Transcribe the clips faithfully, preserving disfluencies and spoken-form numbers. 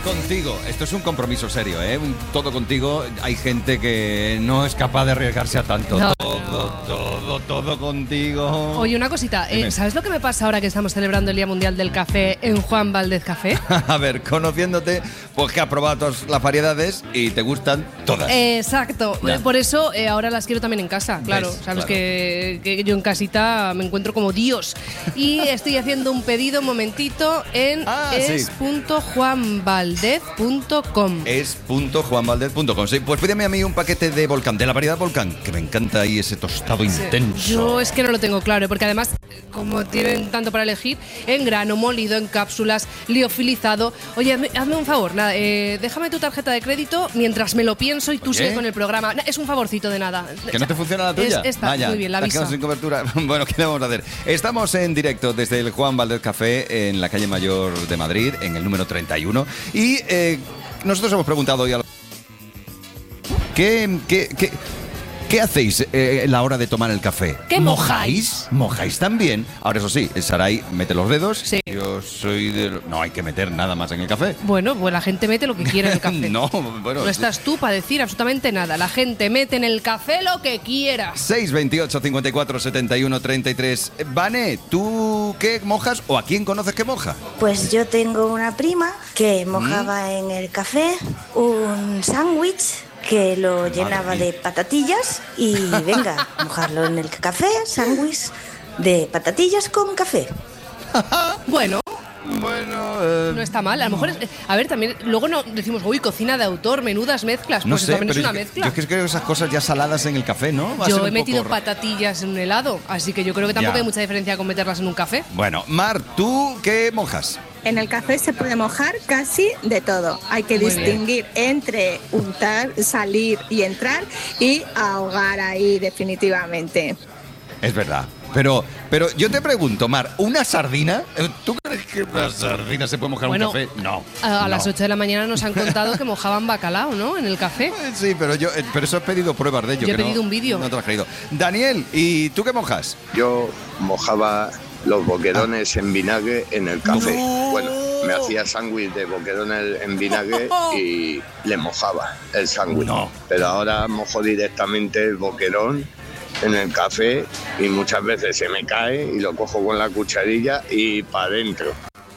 contigo. Esto es un compromiso serio, ¿eh? Un todo contigo. Hay gente que no es capaz de arriesgarse a tanto. No. Todo, todo, todo contigo. Oye, una cosita. Eh, ¿Sabes lo que me pasa ahora que estamos celebrando el Día Mundial del Café en Juan Valdez Café? A ver, conociéndote, pues que has probado todas las variedades y te gustan todas. Eh, exacto. Ya. Por eso eh, ahora las quiero también en casa. Claro. ¿Ves? Sabes Claro. Que, que yo en casita me encuentro como Dios. Y estoy haciendo un pedido un momentito en Ah, sí. es punto juan valdez punto com. Es punto juan valdez punto com. Sí, pues pídeme a mí un paquete de Volcán, de la variedad Volcán, que me encanta ahí ese tostado intenso. Yo es que no lo tengo claro, porque además, como tienen tanto para elegir, en grano, molido, en cápsulas, liofilizado. Oye, hazme, hazme un favor, nada, eh, déjame tu tarjeta de crédito mientras me lo pienso y tú Oye. sigues con el programa. Es un favorcito de nada. ¿Que no te funciona la tuya? Es esta, Vaya, muy bien, la te has quedado avisa. sin cobertura. Bueno, ¿qué le vamos a hacer? Estamos en directo desde el Juan Valdez Café en la calle Mayor de Madrid, en el número treinta y uno. Y eh, nosotros hemos preguntado hoy a los... ¿Qué, qué, qué, ¿Qué hacéis eh, a la hora de tomar el café? ¿Qué ¿Mojáis? ¿Mojáis también? Ahora, eso sí, el Saray mete los dedos. Sí. Yo soy de... No hay que meter nada más en el café. Bueno, pues la gente mete lo que quiere en el café. No, bueno... No estás tú para decir absolutamente nada. La gente mete en el café lo que quiera. seis veintiocho, cincuenta y cuatro, setenta y uno, treinta y tres. Vane, ¿tú qué mojas o a quién conoces que moja? Pues yo tengo una prima que mojaba en el café un sándwich que lo llenaba mía. de patatillas y venga, mojarlo en el café, sándwich de patatillas con café. Bueno, Bueno, eh, no está mal. A lo mejor, es- a ver, también luego no decimos, uy, cocina de autor, menudas mezclas. Pues no eso sé, también pero es una yo, mezcla. yo es que creo esas cosas ya saladas en el café, ¿no? Va a ser Yo he un metido poco ra- patatillas en un helado, así que yo creo que tampoco Ya. hay mucha diferencia con meterlas en un café. Bueno, Mar, ¿tú qué mojas? En el café se puede mojar casi de todo. Hay que Muy distinguir entre untar, salir y entrar y ahogar ahí definitivamente. Es verdad. Pero, pero yo te pregunto, Mar, ¿una sardina? ¿Tú crees que una sardina se puede mojar en Bueno, un café? No. A, a no. las ocho de la mañana nos han contado que mojaban bacalao, ¿no? En el café. Eh, Sí, pero yo, eh, pero eso he pedido pruebas de ello. Yo he que no- pedido un vídeo. No te lo has creído. Daniel, ¿y tú qué mojas? Yo mojaba los boquerones en vinagre en el café. No. Bueno, me hacía sándwich de boquerones en vinagre y le mojaba el sándwich. No. Pero ahora mojo directamente el boquerón en el café y muchas veces se me cae y lo cojo con la cucharilla y para adentro.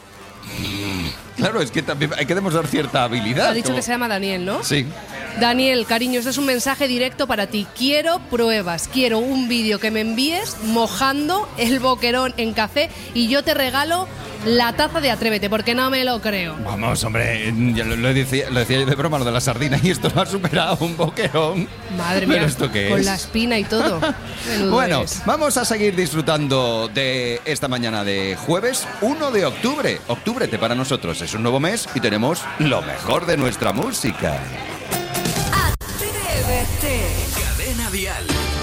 Claro, es que también hay que demostrar cierta habilidad. Ha dicho como- que se llama Daniel, ¿no? Sí. Daniel, cariño, este es un mensaje directo para ti. Quiero pruebas, quiero un vídeo que me envíes mojando el boquerón en café y yo te regalo la taza de Atrévete, porque no me lo creo. Vamos, hombre, ya lo, lo decía, lo decía yo de broma, lo de la sardina, y esto lo ha superado un boquerón. Madre mía, ¿Pero esto qué con es? la espina y todo. Menudo Bueno, eres. vamos a seguir disfrutando de esta mañana de jueves uno de octubre. Octubrete para nosotros es un nuevo mes y tenemos lo mejor de nuestra música. Atrévete. Cadena Dial.